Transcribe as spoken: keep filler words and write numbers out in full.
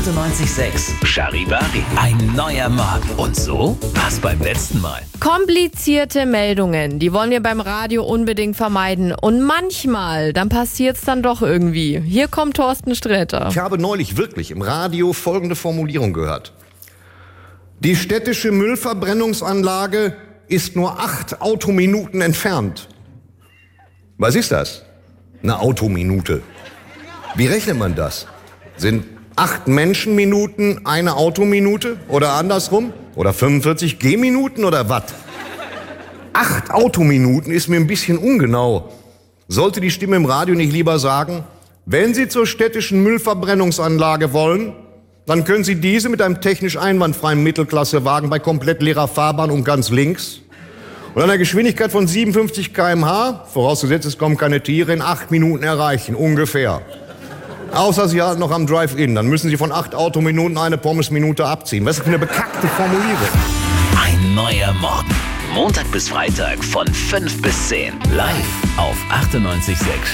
achtundneunzig Komma sechs Charivari. Ein neuer Morgen. Und so war's beim letzten Mal. Komplizierte Meldungen, die wollen wir beim Radio unbedingt vermeiden. Und manchmal, dann passiert's dann doch irgendwie. Hier kommt Thorsten Sträter. Ich habe neulich wirklich im Radio folgende Formulierung gehört. Die städtische Müllverbrennungsanlage ist nur acht Autominuten entfernt. Was ist das? Eine Autominute. Wie rechnet man das? Sind acht Menschenminuten eine Autominute oder andersrum? Oder fünfundvierzig Gehminuten oder was? Acht Autominuten ist mir ein bisschen ungenau. Sollte die Stimme im Radio nicht lieber sagen, wenn Sie zur städtischen Müllverbrennungsanlage wollen, dann können Sie diese mit einem technisch einwandfreien Mittelklassewagen bei komplett leerer Fahrbahn und ganz links und einer Geschwindigkeit von siebenundfünfzig Kilometer pro Stunde, vorausgesetzt es kommen keine Tiere, in acht Minuten erreichen, ungefähr. Außer Sie halten noch am Drive-In, dann müssen Sie von acht Autominuten eine Pommesminute abziehen. Was ist für eine bekackte Formulierung? Ein neuer Morgen. Montag bis Freitag von fünf bis zehn. Live auf achtundneunzig Komma sechs